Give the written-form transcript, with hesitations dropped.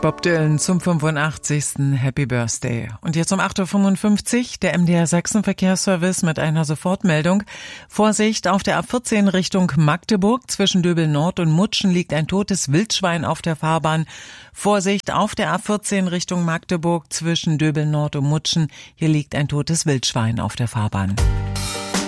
Bob Dylan zum 85. Happy Birthday. Und jetzt um 8.55 Uhr der MDR Sachsen-Verkehrsservice mit einer Sofortmeldung. Vorsicht, auf der A14 Richtung Magdeburg zwischen Döbeln Nord und Mutschen liegt ein totes Wildschwein auf der Fahrbahn. Vorsicht, auf der A14 Richtung Magdeburg zwischen Döbeln Nord und Mutschen, hier liegt ein totes Wildschwein auf der Fahrbahn.